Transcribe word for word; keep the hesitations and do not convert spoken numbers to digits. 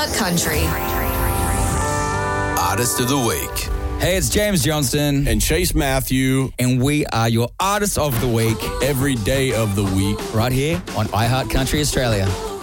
iHeart Country. Artist of the Week. Hey, it's James Johnston. And Chase Matthew. And we are your Artist of the Week. Every day of the week. Right here on iHeart Country Australia.